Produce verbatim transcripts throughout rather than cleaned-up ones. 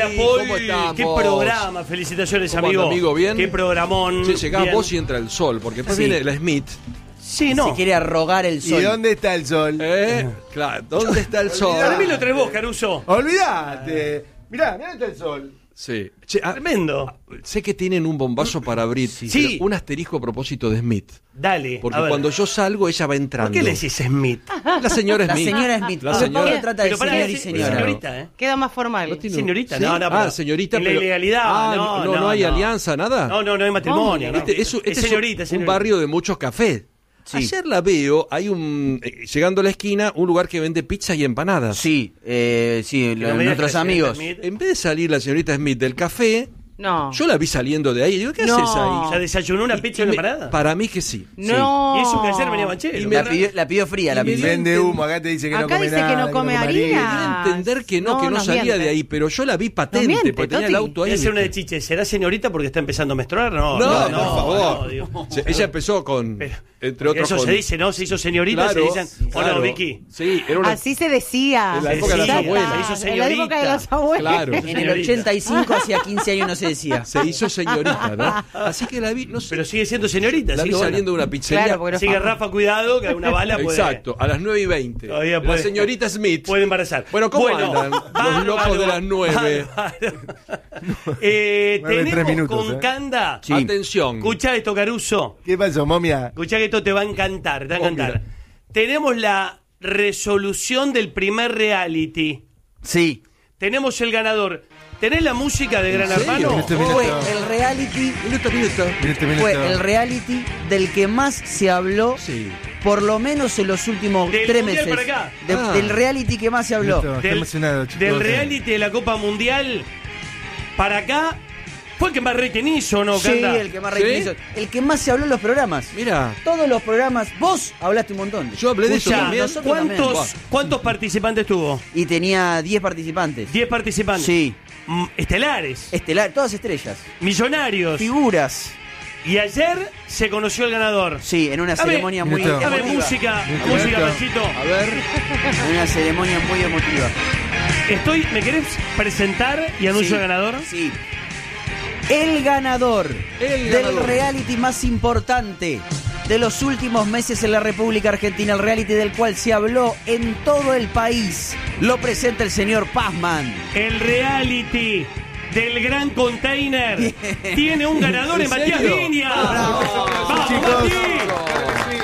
Hola, Paul. ¿Cómo estamos? Qué programa. Felicitaciones, ¿Cómo amigo. anda, amigo? ¿Bien? Qué programón. Sí, llegás Bien. vos y entra el sol, porque después Sí. viene la Smith. Sí, no. Se quiere arrogar el ¿Y sol. dónde está el sol? ¿Eh? Claro, ¿dónde está el sol? Para mí lo traes vos, Caruso. Olvídate. Mirá, mirá dónde está el sol. Sí. Che, ah, Tremendo. sé que tienen un bombazo para abrir. Sí. pero un asterisco a propósito de Smith. Dale. Porque a ver. cuando yo salgo, ella va entrando. ¿Por qué le decís Smith? La señora La Smith. señora Smith. La Ah, señora. Pablo trata de Pero pará, señor y es- señora. señorita, ¿eh? Queda más formal. No tiene- Señorita, ¿Sí? no, no, Ah, pero señorita, en la pero- ilegalidad. Ah, no, no, no hay no. alianza, nada. No, no, no hay matrimonio. ¿Cómo? no. Este, eso- este es es señorita, un, señorita. un barrio de muchos cafés. Sí. Ayer la veo, hay un, eh, llegando a la esquina, un lugar que vende pizza y empanadas. Sí, eh, sí, Pero lo- me nuestros deja, amigos. señorita En vez de salir la señorita Smith del café, No. yo la vi saliendo de ahí. Digo, ¿qué No. haces ahí? ¿Ya desayunó una pizza y una me- empanada? Para mí que sí. No. Y eso que ayer venía Banchero. Y La pidió, la pidió fría, la y me pidió. dio- Vende humo, acá te dice que no Acá come dice que nada, no come harina. harina. Quiero entender que no, No, que no nos salía miente. de ahí, pero yo la vi patente, miente, porque tenía el Toti. auto ahí. Voy a hacer una de chiche. ¿Será señorita porque está empezando a menstruar? No, No, no, por favor. no, digo. Se- ella empezó con, Pero- entre porque otros, eso con- se dice, ¿no? Se hizo señorita, Claro, se dicen, ¿o claro. no, Vicky? Sí, era una... Así se decía. En la época de las Exacto. abuelas. Se hizo En la época de los abuelos. Claro. En el ochenta y cinco, hacía quince años no se decía. Se hizo señorita, ¿no? Así que la vi, no sé, Pero sigue siendo señorita. la vi sigue buena. saliendo de una pizzería. Claro, porque Así que Rafa, cuidado, que una bala puede... Exacto, a las nueve y veinte. Todavía La puede- señorita Smith. Puede embarazar. Bueno, ¿cómo andan los bárbaro, locos de las nueve? bárbaro. Eh, Nueve, tres tenemos minutos, con eh. Canda. Sí. Atención. Escuchá esto, Caruso. ¿Qué pasó, momia? Escuchá que esto te va a encantar, te va a Oh, encantar. mira. Tenemos la resolución del primer reality. Sí. Tenemos el ganador. ¿Tenés la música de Gran serio? Hermano? Minuto, minuto. Fue el reality, Minuto, minuto. Minuto, minuto. fue el reality del que más se habló, Sí. por lo menos en los últimos Del tres Mundial meses. para acá. De- Ah. Del reality que más se habló. Minuto. Estoy emocionado, chicos. del reality de la Copa Mundial para acá, fue el que más rating hizo, ¿no, Sí, Canda? el que más ¿Sí? rating hizo. El que más se habló en los programas. Mira, Todos los programas, vos hablaste un montón. yo hablé de eso Escuchá, también. nosotros ¿cuántos, también. ¿cuántos participantes tuvo? Y tenía diez participantes. diez participantes. Sí. Mm, Estelares, Estelar, todas estrellas. millonarios. Figuras. Y ayer se conoció el ganador. Sí, en una Dame- ceremonia muy Minuto. Dame emotiva. música, Minuto, música, minuto. Panchito. A ver, En una ceremonia muy emotiva. Estoy, ¿me querés presentar y anuncio Sí, el ganador? Sí. El ganador El del ganador. reality más importante de los últimos meses en la República Argentina, el reality del cual se habló en todo el país, lo presenta el señor Pazman. El reality del Gran Container tiene un ganador en, ¿En Matías serio? Viña. Bravo. ¡Vamos, Chicos. Mati!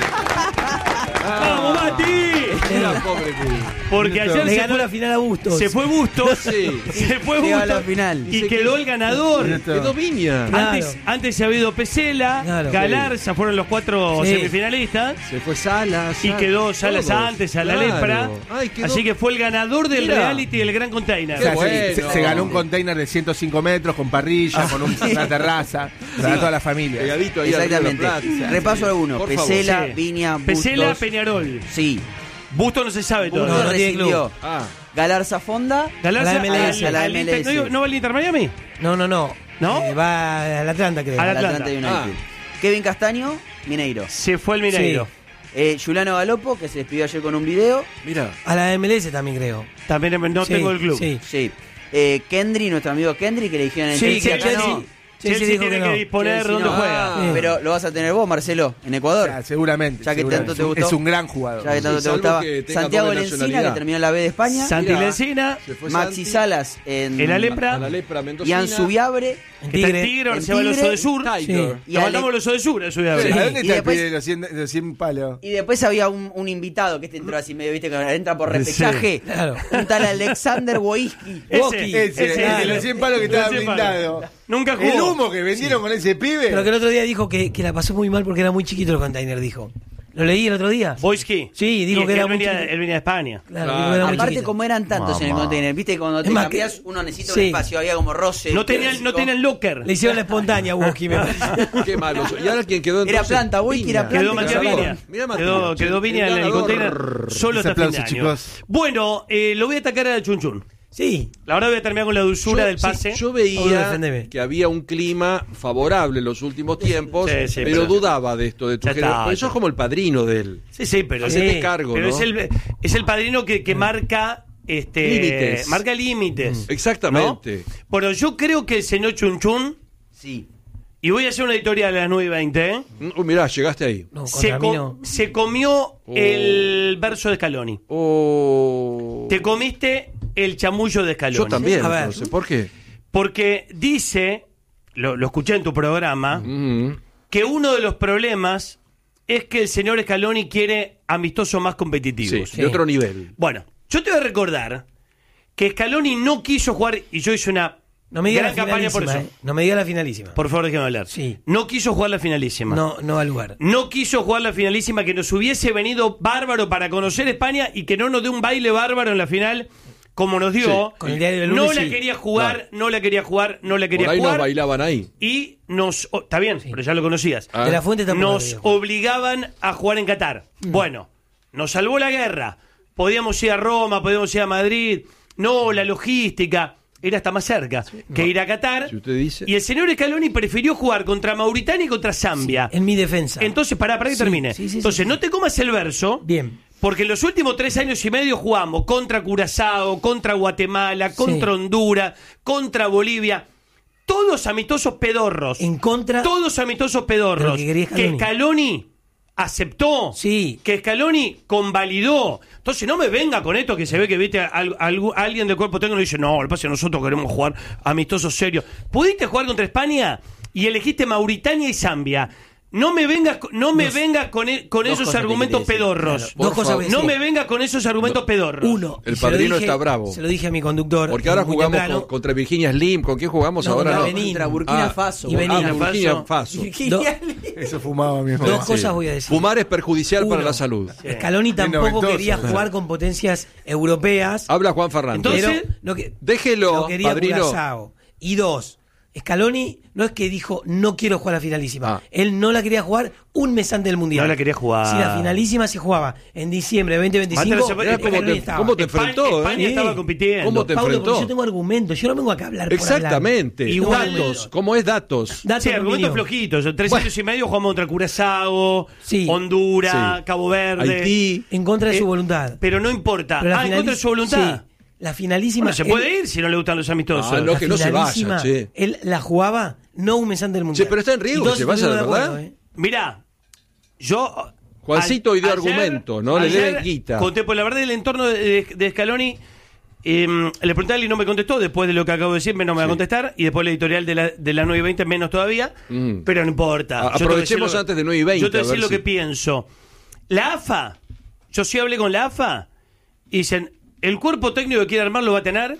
¡Vamos, Mati! mira, pobre pibe. Porque Minuto. ayer Le se ganó fue, la final a Bustos. se fue Bustos. Sí. Se fue Llegó a Bustos. la final. Y Dice quedó que- el ganador. Minuto. Quedó Viña. Claro. Antes, antes se había ido Pesela, Claro. Galarza, fueron los cuatro Sí. semifinalistas. Se fue Salas. Y quedó Salas todos. antes a la Claro. lepra. Ay, quedó- Así que fue el ganador del Mira. reality del Gran Container. O sea, Qué se- bueno. se, se ganó un container de ciento cinco metros con parrilla, con un- una terraza, para toda la familia. Pegadito ahí al Exactamente. Río de la Plata. Repaso algunos. Por favor. Pesela, Sí. Viña, Pesela, Bustos. Peñarol. Sí. Busto no se sabe Bustos todavía. no tiene recibió Ah, Galarza Fonda. Galarza, A la M L S. al- A la al M L S. Inter- ¿no, ¿No va al Inter Miami? No, no, no. ¿No? Eh, va al Atlanta, creo. Al al Atlanta. Atlanta United. Ah. Kevin Castaño, Mineiro. Se fue el Mineiro. Sí. Eh, Giuliano Galopo, que se despidió ayer con un video. mira. A la M L S también, creo. También no Sí, tengo el club. Sí. Sí. Eh, Kendry, nuestro amigo Kendry, que le dijeron en Sí, Chelsea, que acá Chelsea, no. Sí, Chelsea sí, dijo tiene que que, no. disponer Chelsea dónde no. juega. Sí. Pero lo vas a tener vos, Marcelo, en Ecuador. O sea, seguramente. Ya que seguramente. tanto te Es un- gustó. Es un gran jugador. Ya que tanto Sí, te salvo gustaba. que tenga Santiago doble Lencina, nacionalidad. que terminó en la B de España. Santi Mira. Lencina, Se fue Maxi Santi. Salas en, en la lepra. A la lepra Mendoza. Ian Subiabre. En que está en Tigre. Tigre, ahora en se va al Tigre. Oso de Sur. Tiger. Sí. Y Nos Ale- mandamos al Oso de Sur, eso ya Sí. ves. ¿A dónde Y está el después- pibe de los cien, de los cien palos? Y después había un, un invitado que este entró así medio, viste, que entra por repechaje. Claro. Un tal Alexander Wojcicki. Ese, Ese, el de los cien palos que El de los estaba cien palos. blindado. Nunca jugó. El humo que vendieron con ese pibe. Pero que el otro día dijo que, que la pasó muy mal porque era muy chiquito el container, dijo. ¿Lo leí el otro día? Boyski. Sí, dijo Y que era él muy venía, chiquito. él venía de España. Claro, Claro. dijo que era muy Aparte, chiquito. como eran tantos en el container, viste, que cuando te Es más cambias, que- uno necesita sí. un espacio, había como roce. No tenían, no tenían locker. Le hicieron la espontánea a Woki, me parece. Qué malo. Y ahora quien quedó Era entonces. planta, Wojcicki era Viña. planta. Quedó y Matías lo sacaron. Viña. Mirá, Matías. Quedó, quedó Viña en el ganador. container solo Ese hasta fin de aplauso, año. chicos. Bueno, eh, lo voy a atacar a Chun Chun. Sí. La verdad voy a terminar con la dulzura Yo- del sí, pase. yo Obvio, veía defendeme. que había un clima favorable en los últimos tiempos, Sí, sí, pero, pero- dudaba de esto de tu Ya género. está, Porque ya. sos como el padrino de él. Sí, sí, pero, Hacete Sí. cargo, pero ¿no? es, el, es el padrino que, que marca este, Límites. marca límites. Mm. Exactamente. ¿no? Bueno, yo creo que el señor Chun Chun, Sí. y voy a hacer una editorial a las nueve y veinte, ¿eh? Uh, mirá, llegaste ahí. No, se, contra co- mí no. se comió Oh. el verso de Scaloni. Oh. Te comiste el chamullo de Scaloni. Yo también, A ver. entonces. ¿Por qué? Porque dice, lo, lo escuché en tu programa, Mm. que uno de los problemas es que el señor Scaloni quiere amistosos más Sí, competitivos. de otro nivel. Bueno, yo te voy a recordar que Scaloni no quiso jugar, y yo hice una No me diga gran la campaña por finalísima. eso. eh. No me diga la finalísima. Por favor, déjeme hablar. Sí. No quiso jugar la finalísima. No, no al lugar. No quiso jugar la finalísima, que nos hubiese venido bárbaro para conocer España y que no nos dé un baile bárbaro en la final como nos dio. Sí. Con el diario del lunes, no la sí. quería jugar, no la quería jugar, no la quería Por ahí jugar. nos bailaban ahí. Y nos... oh, está bien, pero ya lo conocías. Ah. De la Fuente tampoco. Nos quería jugar. obligaban a jugar en Qatar. Bueno, nos salvó la guerra. Podíamos ir a Roma, podíamos ir a Madrid. No, la logística era hasta más cerca que ir a Qatar. Si usted dice. Y el señor Scaloni prefirió jugar contra Mauritania y contra Zambia. En mi defensa. Entonces, para, para que Sí, termine. sí, sí, sí, Entonces, sí. no te comas el verso. Bien. Porque en los últimos tres años y medio jugamos contra Curazao, contra Guatemala, contra Sí. Honduras, contra Bolivia. Todos amistosos pedorros. En contra. Todos amistosos de pedorros. lo que quería Scaloni. Scaloni aceptó. Sí. Que Scaloni convalidó. Entonces no me venga con esto que se ve que viste a, a- a alguien del cuerpo técnico y dice, no, el pase nosotros queremos jugar amistosos serios. ¿Pudiste jugar contra España? Y elegiste Mauritania y Zambia. No me vengas, co- no me Dos- vengas con, e- con dos esos cosas te argumentos quería decir. pedorros. Claro, Por dos cosas favor. voy a No decir. me venga con esos argumentos pedorros. Uno. El y se lo padrino dije- está bravo. Se lo dije a mi conductor. Porque ahora muy jugamos temprano. con- contra Virginia Slim. ¿Con quién jugamos No, ahora? contra No. Benín. Contra Burkina Ah, Faso. y Benín. Ah, Burkina Faso. Faso. Do- Eso fumaba mi Dos mamá. cosas voy a decir. Fumar es perjudicial para Uno. la salud. Scaloni tampoco noventoso. quería jugar con potencias europeas. Habla Juan Fernández. Entonces, pero no que, Déjelo, lo quería padrino. Curazao. Y dos, Scaloni no es que dijo no quiero jugar la finalísima. Ah. Él no la quería jugar un mes antes del mundial. No la quería jugar. Si la finalísima se jugaba en diciembre de veinte veinticinco, Mateo, se puede- Mirá cómo Scaloni te, estaba. cómo te España, enfrentó, España ¿eh? estaba Sí. compitiendo. ¿Cómo te Pablo, enfrentó? porque yo tengo argumentos. Yo no vengo acá a hablar por hablar. Exactamente. Y Tengo datos. argumentos. ¿Cómo es datos? Datos Sí, de argumentos opinión. flojitos. En tres años y medio jugamos contra Curazao, Sí. Honduras, Sí. Cabo Verde. Haití. En contra de Eh, su voluntad. Pero no importa. Pero la Ah, en contra de su finaliz- voluntad. sí, la finalísima. Bueno, se él- puede ir si no le gustan los amistosos. Ah, no, la que no se vaya, finalísima, che. Él la jugaba no un mes antes del mundial. Che, pero está en riesgo Y todos que se vaya, estuvieron ¿de acuerdo, verdad? ¿eh? Mirá, yo... Juancito a- y dio ayer- argumento, no le ayer den guita. Conté, pues la verdad, el entorno de, de, de Scaloni, eh, le pregunté a él y no me contestó. Después de lo que acabo de decir, me no me va a Sí. contestar. Y después la editorial de la, de la nueve y veinte, menos todavía. Mm. Pero no importa. A- Yo te voy a decir aprovechemos lo- antes de nueve y veinte, Yo te voy a a decir ver lo si- que pienso. La A F A, yo sí hablé con la A F A, y dicen, el cuerpo técnico que quiere armar lo va a tener.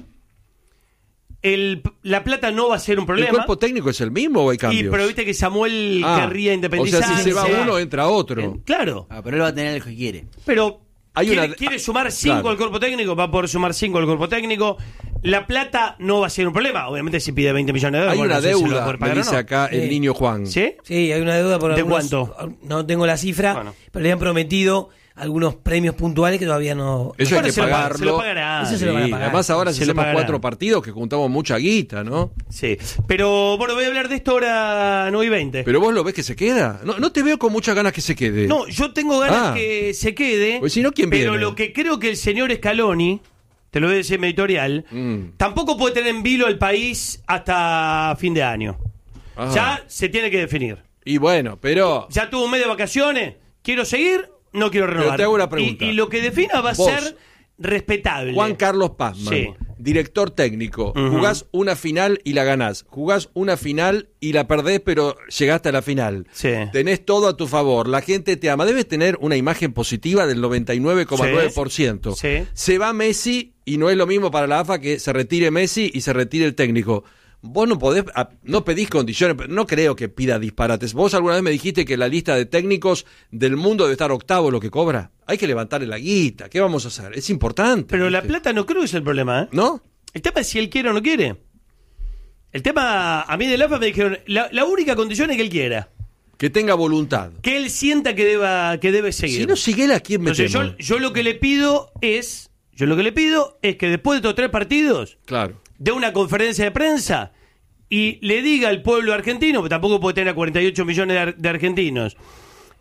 El, la plata no va a ser un ¿El problema. cuerpo técnico es el mismo o hay Y cambios? pero viste que Samuel Ah, querría o independizarse. sea, si se va uno, entra otro. Eh, claro, Ah, pero él va a tener el que quiere. pero Hay quiere, una- quiere sumar cinco Claro. al cuerpo técnico, va a poder sumar cinco al cuerpo técnico. La plata no va a ser un problema. Obviamente si pide veinte millones de dólares, Hay bueno, una no sé si lo va a deuda, poder me pagar o dice no. acá el Sí. niño Juan. ¿Sí? Sí, hay una deuda por ¿De algunos- cuánto? No tengo la cifra, Bueno. pero le han prometido algunos premios puntuales que todavía no. Eso Bueno, hay que se lo pa- pagarlo. se lo pagará. Eso se lo van a Sí, pagar. además ahora Se si lo hacemos pagará. cuatro partidos que juntamos mucha guita, ¿no? Sí. Pero bueno, voy a hablar de esto ahora nueve y veinte. Pero vos lo ves que se queda. No, no te veo con muchas ganas que se quede. No, yo tengo ganas Ah. que se quede. Pues si no, ¿quién Pero viene? lo que creo que el señor Scaloni, te lo voy a decir en mi editorial, Mm. tampoco puede tener en vilo al país hasta fin de año. Ah. Ya se tiene que definir. Y bueno, pero Ya tuvo un mes de vacaciones. ¿Quiero seguir? No quiero renovar. te hago una pregunta. Y, y lo que defina va a Vos, ser respetable. Juan Carlos Pazman, Sí. director técnico, Ujú. jugás una final y la ganás, jugás una final y la perdés pero llegaste a la final. Sí. Tenés todo a tu favor, la gente te ama, debes tener una imagen positiva del noventa y nueve coma nueve por ciento. Sí. Se va Messi y no es lo mismo para la A F A que se retire Messi y se retire el técnico. Vos no podés, a- no pedís condiciones, no creo que pida disparates. Vos alguna vez me dijiste que la lista de técnicos del mundo debe estar octavo lo que cobra. Hay que levantarle la guita, ¿qué vamos a hacer? Es importante. Pero la ¿viste? plata no creo que sea el problema, ¿eh? ¿No? El tema es si él quiere o no quiere. El tema, a mí de la A F A me dijeron, la, la única condición es que él quiera. Que tenga voluntad. Que él sienta que deba que debe seguir. Si no sigue él, ¿a quién Entonces metemos? yo, yo lo que le pido es, yo lo que le pido es que después de estos tres partidos, Claro. dé una conferencia de prensa y le diga al pueblo argentino, que tampoco puede tener a cuarenta y ocho millones de, ar- de argentinos,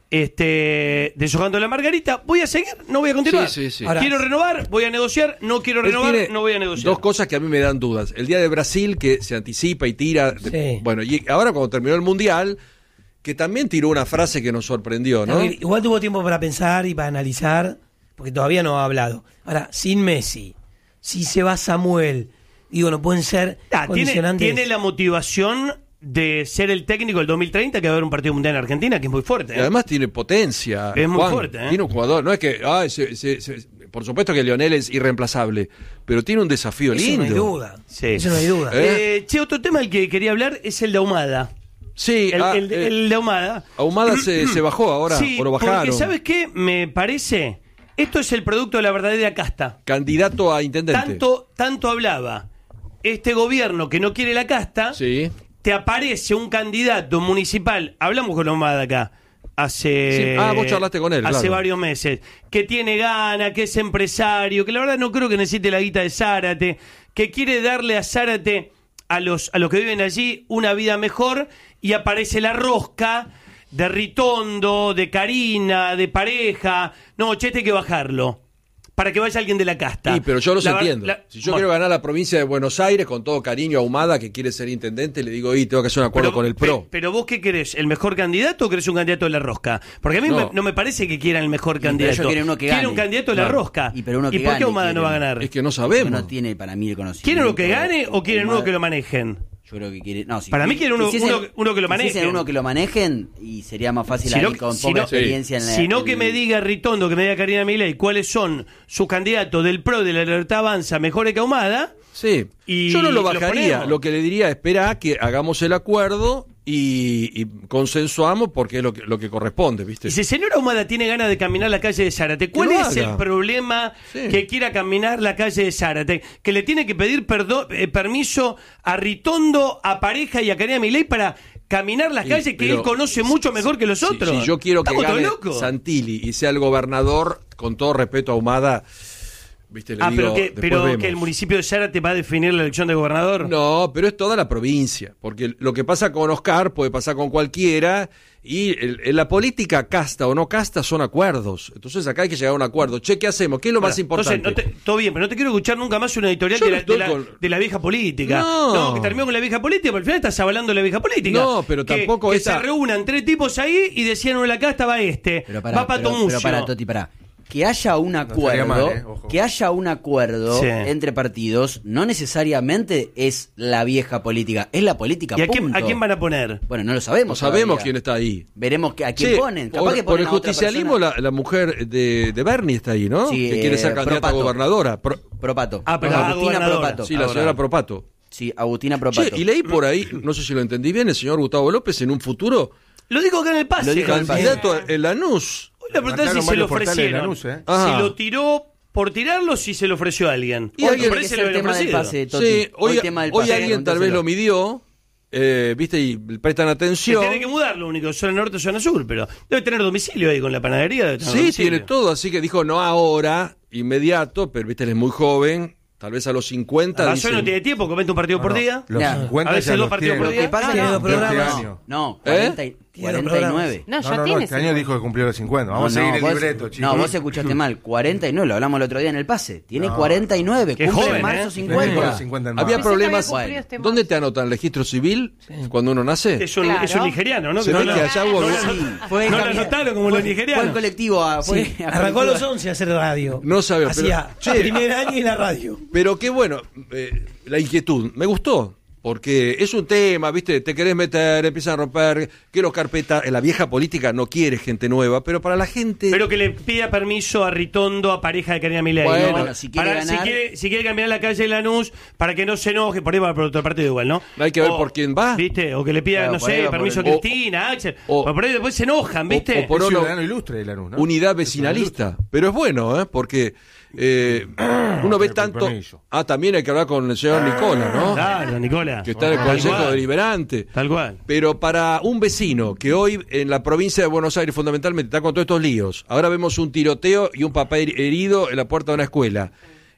este, deshojando la margarita. ¿Voy a seguir? No voy a continuar. Sí, sí, sí. Ahora, ¿quiero renovar? Voy a negociar. No quiero Él renovar. tiene No voy a negociar. dos cosas que a mí me dan dudas. El día de Brasil, que se anticipa y tira. Sí. Bueno, y ahora cuando terminó el Mundial, que también tiró una frase que nos sorprendió, ¿no? Igual tuvo tiempo para pensar y para analizar, porque todavía no ha hablado. Ahora, sin Messi, si se va Samuel, digo, no pueden ser Ah, tiene, condicionantes. tiene la motivación de ser el técnico del dos mil treinta, que va a haber un partido mundial en Argentina, que es muy fuerte. Y ¿eh? además tiene potencia. Es muy Juan. fuerte, ¿eh? Tiene un jugador. No es que. Ay, se- se- se- por supuesto que Lionel es irreemplazable, pero tiene un desafío Eso lindo. no hay duda. Sí. Eso no hay duda. ¿Eh? Eh, che, otro tema del que quería hablar es el de Ahumada. Sí, El, ah, el- eh, el de Ahumada. Ahumada se, se bajó ahora, Sí, o lo bajaron. porque ¿sabes qué? Me parece, esto es el producto de la verdadera casta. Candidato a intendente. Tanto, tanto hablaba este gobierno que no quiere la casta, Sí. te aparece un candidato municipal, hablamos con Ahumada acá, hace... Sí. Ah, vos charlaste con él, Hace claro. varios meses, que tiene gana, que es empresario, que la verdad no creo que necesite la guita de Zárate, que quiere darle a Zárate, a los, a los que viven allí, una vida mejor, y aparece la rosca de Ritondo, de Karina, de Pareja. No, che, este hay que bajarlo, para que vaya alguien de la casta. Sí, pero yo los La ver- entiendo. la- si yo bueno, quiero ganar la provincia de Buenos Aires con todo cariño a Ahumada, que quiere ser intendente, le digo, y tengo que hacer un acuerdo pero- con el pe- PRO. Pero vos, ¿qué querés? ¿El mejor candidato o querés un candidato de la rosca? Porque a mí No. me- no me parece que quieran el mejor pero candidato. ellos quieren uno que Quieren gane. un candidato de la Claro. rosca. Y pero uno que por qué gane Ahumada no va a quieren. ganar? Es que no Que sabemos. no tiene para mí el conocimiento. ¿Quieren uno que gane o quieren uno Ahumada- que lo manejen? Yo creo que quiere. No, si Para mí quiere uno- quisiesen- uno- uno que lo quisiesen manejen. uno que lo manejen y sería más fácil Si ahí no- con si poca no- experiencia en la. Si no, en- que me diga Ritondo, que me diga Karina Milei cuáles son sus candidatos del PRO de la Libertad Avanza mejores que Ahumada. Sí. Y Yo no lo lo bajaría. ponemos. Lo que le diría, espera a que hagamos el acuerdo y, y consensuamos porque es lo que, lo que corresponde, ¿viste? Y si el señor Ahumada tiene ganas de caminar la calle de Zárate, ¿cuál Que lo es haga. el problema Sí. que quiera caminar la calle de Zárate? Que le tiene que pedir perdón, eh, permiso a Ritondo, a Pareja y a Karina Milei para caminar las Sí, calles que pero él conoce mucho mejor que los Si- otros. Si yo quiero que ¿Estamos todos gane locos? Santilli y sea el gobernador, con todo respeto a Ahumada, ¿viste? Le Ah, digo, pero, que, después pero vemos. que el municipio de Zárate va a definir la elección de gobernador. No, pero es toda la provincia, porque lo que pasa con Oscar puede pasar con cualquiera, y el- en la política casta o no casta son acuerdos. Entonces acá hay que llegar a un acuerdo. Che, ¿qué hacemos? ¿Qué es lo Bueno, más importante? Entonces, no te- todo bien, pero no te quiero escuchar nunca más una editorial Yo de no la, de, estoy la, con- de la vieja política. No. que terminó con la vieja política, pero al final estás hablando de la vieja política. No, pero Que- tampoco que esa- se reúnan tres tipos ahí y decían, en la casta va este, Pero para, va Pato pero, Mucio. pero para, Toti, para. Que haya un estaría acuerdo, mal, eh, ojo. que haya un acuerdo Sí. entre partidos, no necesariamente es la vieja política, es la política. ¿Y a quién, punto. a quién van a poner? Bueno, no lo sabemos. No sabemos todavía. quién está ahí. Veremos que, a quién Che, ponen. Capaz por, que por ponen el a otra justicialismo, persona. la, la mujer de, de Bernie está ahí, ¿no? Sí, que quiere eh, ser candidata a Propato. gobernadora. Pro- Propato. Ah, pero ah, Agustina gobernadora. Propato. sí, la Ahora. señora Propato. Sí, Agustina Propato. Che, y leí por ahí, no sé si lo entendí bien, el señor Gustavo López en un futuro Lo digo acá en el pase. Lo dijo en el pase. candidato en Lanús. Hoy la pregunta es si Mataron se lo varios portales de ofrecieron. Lanús, ¿eh? Ajá. Si lo tiró por tirarlo, si se lo ofreció a alguien. Y Hoy alguien- por ahí se es lo el habían tema del ofrecido. pase, Toti. Sí, hoy, Hoy tema del hoy pase, alguien tal vez pregúnteselo. lo midió, eh, viste, y prestan Se atención. tiene que mudar, lo único, zona norte, zona sur, pero debe tener domicilio ahí con la panadería. debe tener Sí, domicilio. tiene todo, así que dijo no ahora, inmediato, pero viste, él es muy joven, tal vez a los cincuenta. Además, dice- hoy no tiene tiempo, comete un partido por No, día. Los Nah. cincuenta A veces ya dos los partidos tiene. por día. Lo que pasa Tiene no, dos programas. Este año. No, ¿Eh? cuarenta y- Tiene dos cuarenta y nueve. No, ya No, no, no, tiene. este año dijo que cumplió los cincuenta. Vamos No, a seguir no, el vos- libreto, chicos. No, vos escuchaste mal. cuarenta y nueve, lo hablamos el otro día en el pase. Tiene cuarenta y nueve, Qué cumple joven, en marzo ¿eh? cincuenta. Con los cincuenta en Había marzo. problemas. Pensé que había cumplido este ¿Dónde marzo. te anotan? ¿Registro civil? Cuando uno nace. Es un, Claro. es un nigeriano, ¿no? Se Que ve no, que lo- allá hubo- no, lo- Sí, fue no lo cambiar- anotaron como los Fue el nigerianos. colectivo a, fue Sí, a arrancó a los colectivo. once a hacer radio. No sabía, pero- Hacía Che. primer año y la radio. Pero qué bueno, eh, la inquietud, me gustó, porque es un tema, viste, te querés meter, empiezan a romper, quiero carpeta, en la vieja política no quiere gente nueva, pero para la gente... Pero que le pida permiso a Ritondo, a Pareja de Karina Milei. Bueno, ¿no? bueno, si quiere Para- ganar- si, quiere, si quiere cambiar la calle de Lanús, para que no se enoje, por ahí va por otro partido igual, ¿no? Hay que ver por quién va. ¿Viste? O que le pida, Claro, no por ahí sé, va por permiso a el- o- Cristina, a Axel. o- O por ahí después se enojan, ¿viste? o- o por Es uno- ciudadano ilustre de Lanús, ¿no? Unidad Es ciudadano vecinalista, pero es bueno, ¿eh? Porque eh, uno ve Con tanto... permiso. Ah, también hay que hablar con el señor Nicola, ¿no? Claro, Nicola. Que está en el Tal Consejo cual. Deliberante. Tal cual. Pero para un vecino que hoy en la provincia de Buenos Aires fundamentalmente está con todos estos líos, ahora vemos un tiroteo y un papá her- herido en la puerta de una escuela.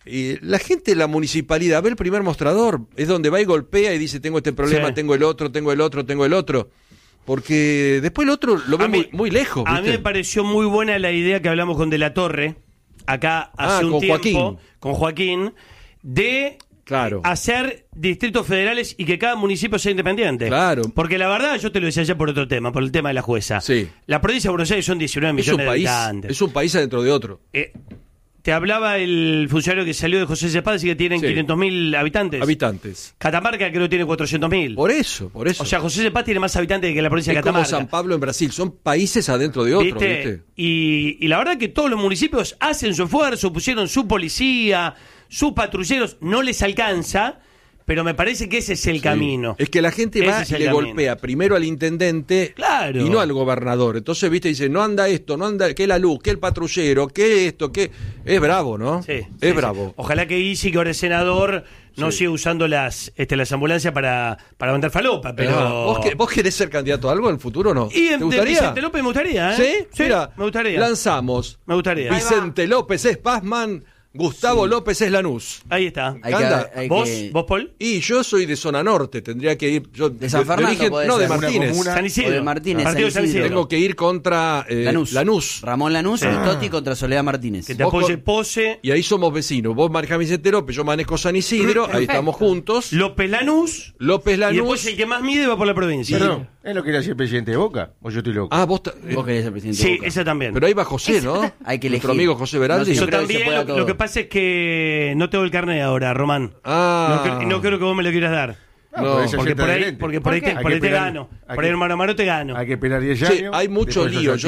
Y la gente de la municipalidad ve el primer mostrador, es donde va y golpea y dice tengo este problema, Sí. tengo el otro, tengo el otro, tengo el otro. Porque después el otro lo ve A mí- muy, muy lejos. A mí ¿viste? me pareció muy buena la idea que hablamos con De la Torre, acá hace Ah, un con tiempo, Joaquín. con Joaquín, de Claro. hacer distritos federales y que cada municipio sea independiente. Claro. Porque la verdad, yo te lo decía ya por otro tema, por el tema de la jueza. Sí. La provincia de Buenos Aires son diecinueve Es un millones de país, habitantes. es un país adentro de otro. Eh, te hablaba el funcionario que salió de José Cepaz, y que tienen Sí. quinientos mil habitantes. Habitantes. Catamarca creo que tiene cuatrocientos mil. Por eso, por eso. O sea, José Cepaz tiene más habitantes que la provincia es de como Catamarca. San Pablo en Brasil, son países adentro de otro, ¿viste? ¿Viste? Y, y la verdad que todos los municipios hacen su esfuerzo, pusieron su policía, sus patrulleros, no les alcanza, pero me parece que ese es el Sí. camino. Es que la gente Ese va es y el le camino. golpea primero al intendente Claro. y no al gobernador. Entonces, viste, dice, no anda esto, no anda, que la luz, que el patrullero, que esto, que... Es bravo, ¿no? Sí, es sí, bravo. sí. Ojalá que Isi, que ahora es senador, no Sí. siga usando las este, las ambulancias para, para mandar falopa, pero... Ah, ¿Vos, que- ¿Vos querés ser candidato a algo en el futuro o no? Y ¿Te de gustaría? Vicente López me gustaría, ¿eh? ¿Sí? Mira, me gustaría. lanzamos. Me gustaría. Vicente López es Pazman, Gustavo López es Lanús. Ahí está. Hay Anda. que, hay ¿Vos, que- ¿Vos, Paul? Y yo soy de zona norte, tendría que ir... Yo, De San Fernando origen- podés No, de ser. Una Martínez. comuna. San Isidro. O de Martínez, Partido de San San Isidro. Isidro. Tengo que ir contra eh, Lanús. Lanús. Ramón Lanús Sí. y Totti contra Soledad Martínez. Que te Vos apoye con- Pose, Y ahí somos vecinos. Vos manejás Vicente López, yo manejo San Isidro, ahí estamos juntos. López Lanús, López y después Lanús. el que más mide va por la provincia. Perdón, ¿es lo que quería ser presidente de Boca? ¿O yo estoy loco? Ah, vos... ta- Vos querés ser presidente Sí, de Boca. esa también. Pero ahí va José, ¿no? Hay que Nuestro elegir. amigo José Beraldi. No sé, Yo creo que se también, pueda lo, todo. lo que pasa es que no tengo el carnet ahora, Román. Ah. No, cre- no creo que vos me lo quieras dar. No, No, podés ser Porque por ahí, gerente. porque por ahí, ¿Por qué? te, Hay por que ahí te esperar- gano. hay Por ahí, que- hermano Amaro, te gano. Hay que esperar diez Sí, años. hay mucho después lío. hacer Yo